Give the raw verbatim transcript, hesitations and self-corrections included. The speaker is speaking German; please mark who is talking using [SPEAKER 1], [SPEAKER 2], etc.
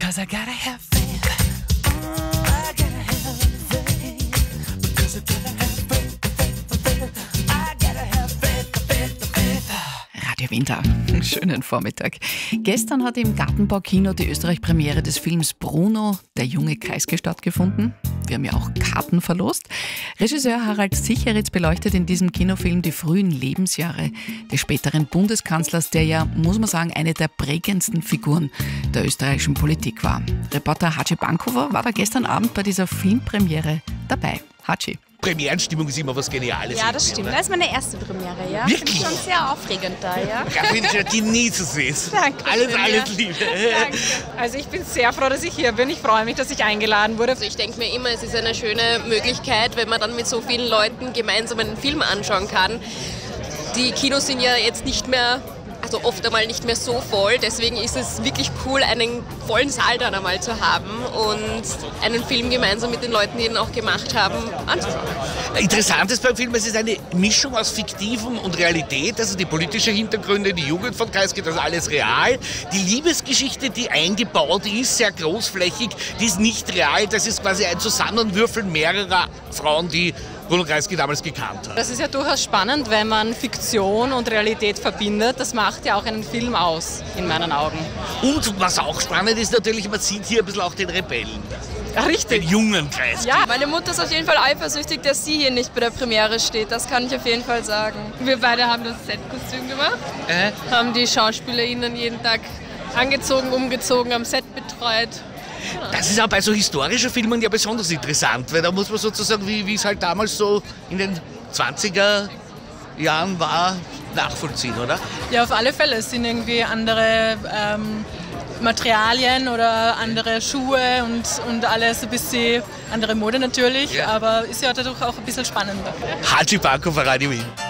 [SPEAKER 1] Because I gotta have faith. I gotta have faith. Because I gotta have faith, faith, faith. I gotta have faith, faith, faith.
[SPEAKER 2] Radio Winter, schönen Vormittag. Gestern hat im Gartenbaukino die Österreich-Premiere des Films Bruno, der junge Kreisky, stattgefunden. Wir haben ja auch Karten verlost. Regisseur Harald Sicheritz beleuchtet in diesem Kinofilm die frühen Lebensjahre des späteren Bundeskanzlers, der ja, muss man sagen, eine der prägendsten Figuren der österreichischen Politik war. Reporter Hatschi Bankhofer war da gestern Abend bei dieser Filmpremiere dabei. Hatschi.
[SPEAKER 3] Premierenstimmung ist immer was Geniales.
[SPEAKER 4] Ja, das stimmt.
[SPEAKER 3] Oder?
[SPEAKER 4] Das ist meine erste Premiere, ja.
[SPEAKER 3] Wirklich?
[SPEAKER 4] Schon sehr aufregend da, ja.
[SPEAKER 3] Katrin, die nie zu sehen.
[SPEAKER 4] Danke.
[SPEAKER 3] Alles,
[SPEAKER 4] schön,
[SPEAKER 3] alles
[SPEAKER 4] ja.
[SPEAKER 3] Liebe.
[SPEAKER 4] Danke.
[SPEAKER 5] Also ich bin sehr froh, dass ich hier bin. Ich freue mich, dass ich eingeladen wurde.
[SPEAKER 6] Also ich denke mir immer, es ist eine schöne Möglichkeit, wenn man dann mit so vielen Leuten gemeinsam einen Film anschauen kann. Die Kinos sind ja jetzt nicht mehr, also oft einmal nicht mehr so voll. Deswegen ist es wirklich cool, einen vollen Saal dann einmal zu haben und einen Film gemeinsam mit den Leuten, die ihn auch gemacht haben, anzuschauen.
[SPEAKER 3] Interessant ist beim Film, es ist eine Mischung aus Fiktivem und Realität, also die politische Hintergründe, die Jugend von Kreisky, das ist alles real. Die Liebesgeschichte, die eingebaut ist, sehr großflächig, die ist nicht real, das ist quasi ein Zusammenwürfeln mehrerer Frauen, die Bruno Kreisky damals gekannt hat.
[SPEAKER 5] Das ist ja durchaus spannend, wenn man Fiktion und Realität verbindet. Das macht ja auch einen Film aus, in meinen Augen.
[SPEAKER 3] Und was auch spannend ist natürlich, man sieht hier ein bisschen auch den Rebellen.
[SPEAKER 5] Ja, richtig.
[SPEAKER 3] Den jungen Kreisky.
[SPEAKER 4] Ja, meine Mutter ist auf jeden Fall eifersüchtig, dass sie hier nicht bei der Premiere steht. Das kann ich auf jeden Fall sagen.
[SPEAKER 7] Wir beide haben das Setkostüm gemacht,
[SPEAKER 3] Äh?
[SPEAKER 7] haben die SchauspielerInnen jeden Tag angezogen, umgezogen, am Set betreut.
[SPEAKER 3] Das ist auch bei so historischen Filmen ja besonders interessant, weil da muss man sozusagen, wie, wie es halt damals so in den zwanziger Jahren war, nachvollziehen, oder?
[SPEAKER 7] Ja, auf alle Fälle. Es sind irgendwie andere ähm, Materialien oder andere Schuhe und, und alles ein bisschen andere Mode natürlich,
[SPEAKER 3] Ja.
[SPEAKER 7] aber ist ja dadurch auch ein bisschen spannender.
[SPEAKER 3] Hatschi Bankhofer, Radio Wien.